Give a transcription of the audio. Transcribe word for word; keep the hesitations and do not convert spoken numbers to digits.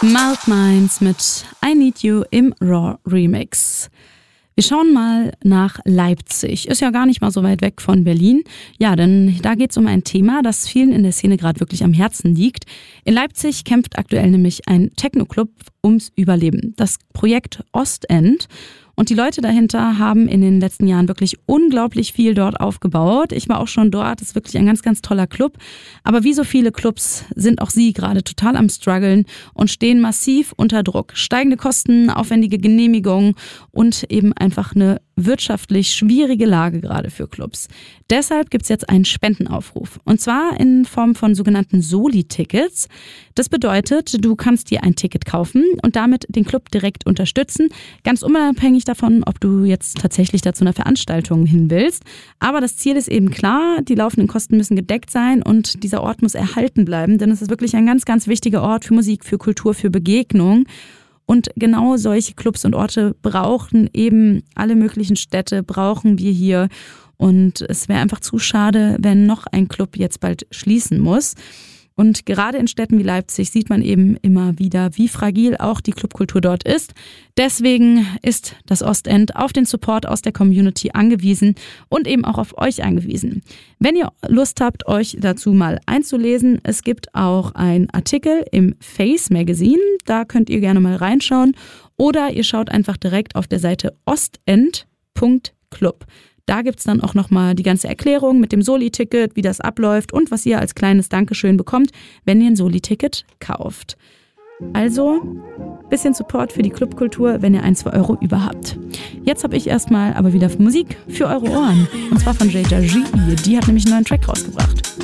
Mild Minds mit I Need You im Raw Remix. Wir schauen mal nach Leipzig. Ist ja gar nicht mal so weit weg von Berlin. Ja, denn da geht es um ein Thema, das vielen in der Szene gerade wirklich am Herzen liegt. In Leipzig kämpft aktuell nämlich ein Techno-Club ums Überleben. Das Projekt Ostend. Und die Leute dahinter haben in den letzten Jahren wirklich unglaublich viel dort aufgebaut. Ich war auch schon dort, ist wirklich ein ganz, ganz toller Club. Aber wie so viele Clubs sind auch sie gerade total am struggeln und stehen massiv unter Druck. Steigende Kosten, aufwendige Genehmigungen und eben einfach eine wirtschaftlich schwierige Lage gerade für Clubs. Deshalb gibt's jetzt einen Spendenaufruf. Und zwar in Form von sogenannten Soli-Tickets. Das bedeutet, du kannst dir ein Ticket kaufen und damit den Club direkt unterstützen. Ganz unabhängig davon, ob du jetzt tatsächlich da zu einer Veranstaltung hin willst. Aber das Ziel ist eben klar, die laufenden Kosten müssen gedeckt sein und dieser Ort muss erhalten bleiben. Denn es ist wirklich ein ganz, ganz wichtiger Ort für Musik, für Kultur, für Begegnung. Und genau solche Clubs und Orte brauchen eben alle möglichen Städte, brauchen wir hier. Und es wäre einfach zu schade, wenn noch ein Club jetzt bald schließen muss. Und gerade in Städten wie Leipzig sieht man eben immer wieder, wie fragil auch die Clubkultur dort ist. Deswegen ist das Ostend auf den Support aus der Community angewiesen und eben auch auf euch angewiesen. Wenn ihr Lust habt, euch dazu mal einzulesen, es gibt auch einen Artikel im Face Magazine, da könnt ihr gerne mal reinschauen. Oder ihr schaut einfach direkt auf der Seite ostend punkt club. Da gibt's dann auch nochmal die ganze Erklärung mit dem Soli-Ticket, wie das abläuft und was ihr als kleines Dankeschön bekommt, wenn ihr ein Soli-Ticket kauft. Also, bisschen Support für die Clubkultur, wenn ihr ein, zwei Euro über habt. Jetzt habe ich erstmal aber wieder Musik für eure Ohren. Und zwar von Jayja G. Die hat nämlich einen neuen Track rausgebracht.